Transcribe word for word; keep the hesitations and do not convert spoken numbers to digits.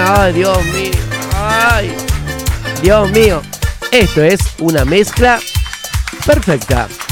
Ay, Dios mío. Ay, Dios mío. Esto es una mezcla perfecta.